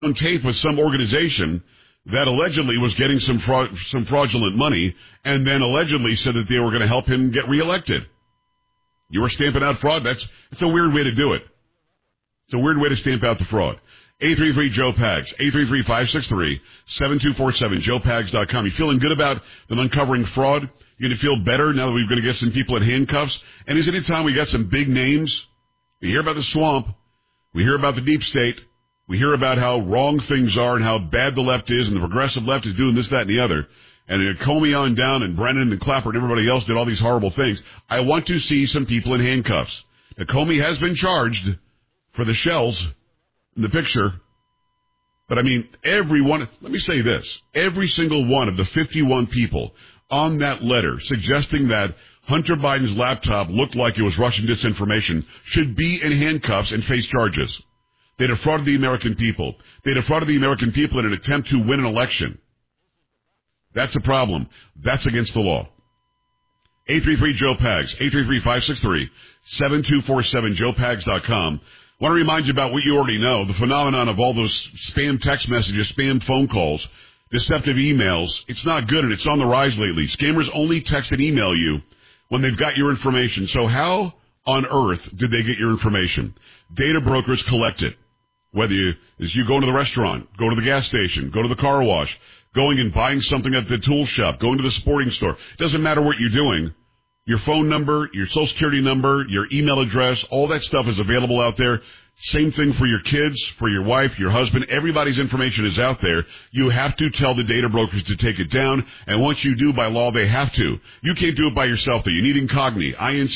on tape with some organization that allegedly was getting some fraudulent money and then allegedly said that they were going to help him get reelected. You were stamping out fraud? It's a weird way to do it. It's a weird way to stamp out the fraud. 833-JOE-PAGS, 833-563-7247, joepags.com. You feeling good about them uncovering fraud? You going to feel better now that we're going to get some people in handcuffs? And isn't it time we got some big names? We hear about the swamp. We hear about the deep state. We hear about how wrong things are and how bad the left is and the progressive left is doing this, that, and the other. And Comey on down and Brennan and Clapper and everybody else did all these horrible things. I want to see some people in handcuffs. Now, Comey has been charged for the shells in the picture. But I mean, let me say this, every single one of the 51 people on that letter suggesting that Hunter Biden's laptop looked like it was Russian disinformation should be in handcuffs and face charges. They defrauded the American people. They defrauded the American people in an attempt to win an election. That's a problem. That's against the law. 833-JOE-PAGS, 833-563-7247, joepags.com. I want to remind you about what you already know, the phenomenon of all those spam text messages, spam phone calls, deceptive emails. It's not good, and it's on the rise lately. Scammers only text and email you when they've got your information. So how on earth did they get your information? Data brokers collect it. Whether you go to the restaurant, go to the gas station, go to the car wash, going and buying something at the tool shop, going to the sporting store. It doesn't matter what you're doing. Your phone number, your social security number, your email address, all that stuff is available out there. Same thing for your kids, for your wife, your husband. Everybody's information is out there. You have to tell the data brokers to take it down, and once you do, by law, they have to. You can't do it by yourself, though. You need Incogni,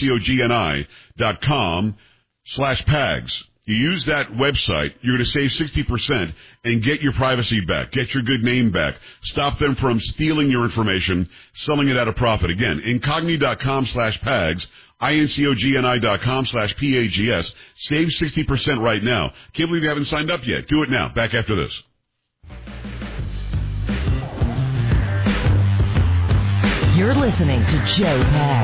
incogni.com/PAGS. You use that website, you're going to save 60% and get your privacy back, get your good name back, stop them from stealing your information, selling it at a profit. Again, incogni.com/PAGS, incogni.com/PAGS. Save 60% right now. Can't believe you haven't signed up yet. Do it now. Back after this. You're listening to Joe Pags.